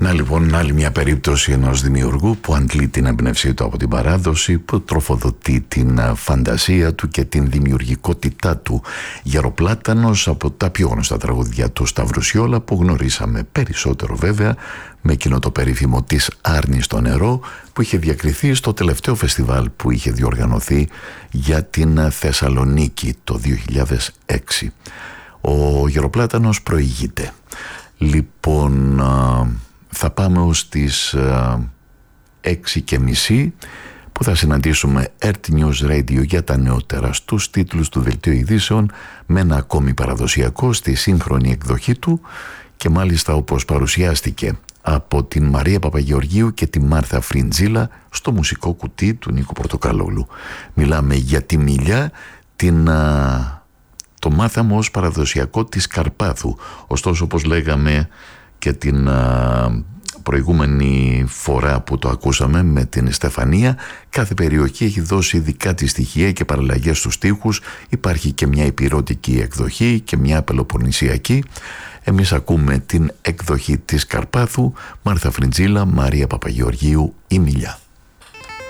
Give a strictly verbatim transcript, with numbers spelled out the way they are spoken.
Να λοιπόν άλλη μια περίπτωση ενός δημιουργού που αντλεί την εμπνευσή του από την παράδοση, που τροφοδοτεί την φαντασία του και την δημιουργικότητά του. Γεροπλάτανος, από τα πιο γνωστά τραγουδιά του Σταυρουσιόλα, που γνωρίσαμε περισσότερο βέβαια με εκείνο το περίφημο της Άρνης στο νερό, που είχε διακριθεί στο τελευταίο φεστιβάλ που είχε διοργανωθεί για την Θεσσαλονίκη το δύο χιλιάδες έξι. Ο Γεροπλάτανος προηγείται. Λοιπόν, θα πάμε ως τις έξι και μισή που θα συναντήσουμε Earth News Radio για τα νεότερα στους τίτλους του Δελτίου Ειδήσεων, με ένα ακόμη παραδοσιακό στη σύγχρονη εκδοχή του, και μάλιστα όπως παρουσιάστηκε από την Μαρία Παπαγεωργίου και τη Μάρθα Φριντζίλα στο μουσικό κουτί του Νίκου Πορτοκαλόγλου. Μιλάμε για τη Μιλιά, την... το μάθαμε ως παραδοσιακό της Καρπάθου. Ωστόσο, όπως λέγαμε και την α, προηγούμενη φορά που το ακούσαμε με την Στεφανία, κάθε περιοχή έχει δώσει δικά της στοιχεία και παραλλαγές στους στίχους. Υπάρχει και μια ηπειρωτική εκδοχή και μια πελοποννησιακή. Εμείς ακούμε την εκδοχή της Καρπάθου, Μάρθα Φριντζίλα, Μαρία Παπαγεωργίου, η Μιλιά.